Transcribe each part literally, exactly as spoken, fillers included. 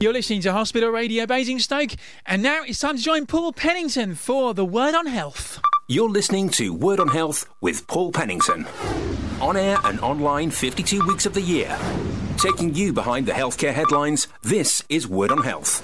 You're listening to Hospital Radio Basingstoke, and now it's time to join Paul Pennington for the Word on Health. You're listening to Word on Health with Paul Pennington. On air and online fifty-two weeks of the year. Taking you behind the healthcare headlines, this is Word on Health.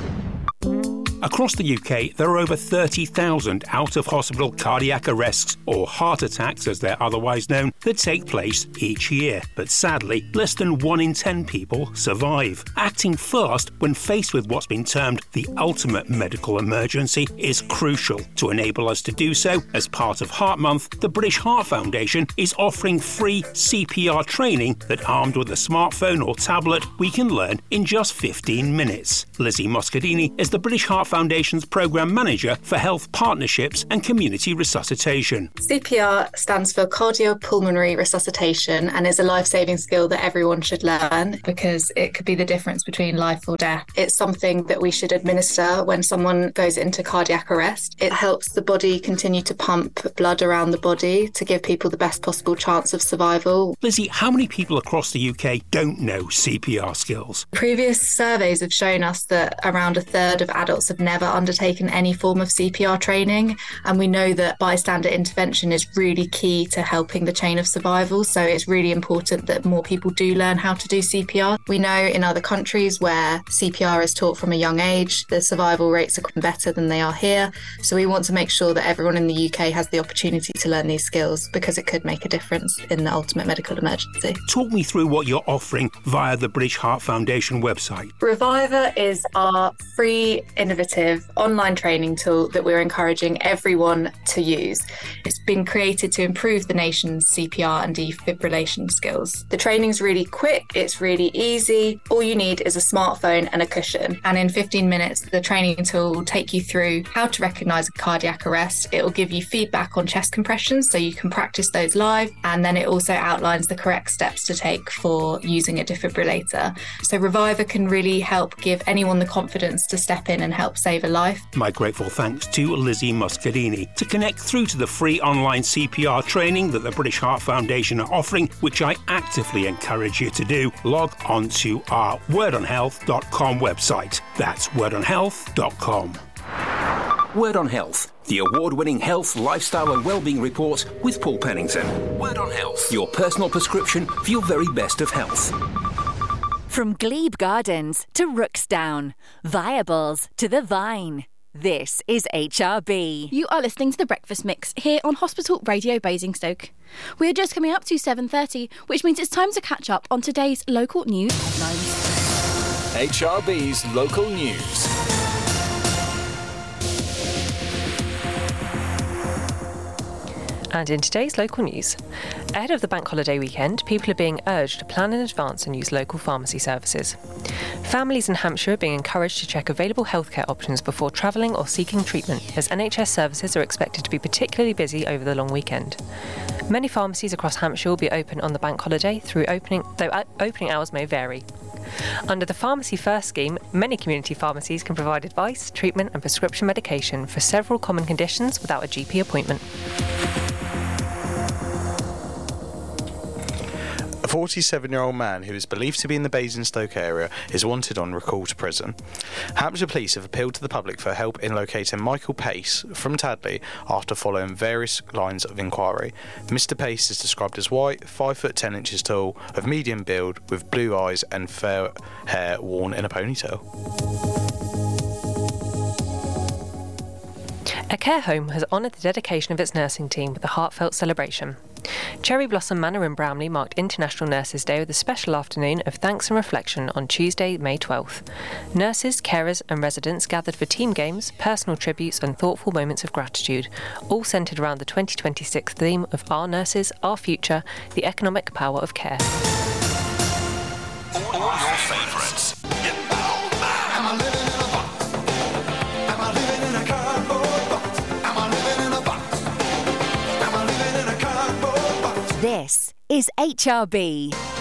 Across the U K, there are over thirty thousand out-of-hospital cardiac arrests, or heart attacks as they're otherwise known, that take place each year. But sadly, less than one in ten people survive. Acting fast when faced with what's been termed the ultimate medical emergency is crucial. To enable us to do so, as part of Heart Month, the British Heart Foundation is offering free C P R training that, armed with a smartphone or tablet, we can learn in just fifteen minutes. Lizzie Moscardini is the British Heart Foundation's Programme Manager for Health Partnerships and Community Resuscitation. C P R stands for cardiopulmonary resuscitation and is a life-saving skill that everyone should learn because it could be the difference between life or death. It's something that we should administer when someone goes into cardiac arrest. It helps the body continue to pump blood around the body to give people the best possible chance of survival. Lizzie, how many people across the U K don't know C P R skills? Previous surveys have shown us that around a third of adults have never undertaken any form of C P R training, and we know that bystander intervention is really key to helping the chain of survival, so it's really important that more people do learn how to do C P R. We know in other countries where C P R is taught from a young age, the survival rates are better than they are here, so we want to make sure that everyone in the U K has the opportunity to learn these skills because it could make a difference in the ultimate medical emergency. Talk me through what you're offering via the British Heart Foundation website. Reviver is our free, innovative online training tool that we're encouraging everyone to use. It's been created to improve the nation's C P R and defibrillation skills. The training's really quick, it's really easy. All you need is a smartphone and a cushion. And in fifteen minutes, the training tool will take you through how to recognise a cardiac arrest. It will give you feedback on chest compressions so you can practice those live. And then it also outlines the correct steps to take for using a defibrillator. So Reviver can really help give anyone the confidence to step in and help save a life. My grateful thanks to Lizzie Moscardini. To connect through to the free online C P R training that the British Heart Foundation are offering, which I actively encourage you to do, log on to our word on health dot com website. That's word on health dot com. Word on Health, the award-winning health, lifestyle and wellbeing report with Paul Pennington. Word on Health, your personal prescription for your very best of health. From Glebe Gardens to Rooksdown, Viables to The Vine. This is H R B. You are listening to The Breakfast Mix here on Hospital Radio Basingstoke. We are just coming up to seven thirty, which means it's time to catch up on today's local news headlines. H R B's local news. And in today's local news, ahead of the bank holiday weekend, people are being urged to plan in advance and use local pharmacy services. Families in Hampshire are being encouraged to check available healthcare options before travelling or seeking treatment, as N H S services are expected to be particularly busy over the long weekend. Many pharmacies across Hampshire will be open on the bank holiday, through opening, though opening hours may vary. Under the Pharmacy First scheme, many community pharmacies can provide advice, treatment and prescription medication for several common conditions without a G P appointment. A forty-seven-year-old man who is believed to be in the Basingstoke area is wanted on recall to prison. Hampshire Police have appealed to the public for help in locating Michael Pace from Tadley after following various lines of inquiry. Mister Pace is described as white, five foot ten inches tall, of medium build, with blue eyes and fair hair worn in a ponytail. A care home has honoured the dedication of its nursing team with a heartfelt celebration. Cherry Blossom Manor in Bramley marked International Nurses Day with a special afternoon of thanks and reflection on Tuesday, May twelfth. Nurses, carers and residents gathered for team games, personal tributes and thoughtful moments of gratitude, all centred around the twenty twenty-six theme of Our Nurses, Our Future, the Economic Power of Care. All your favourites. This is H R B.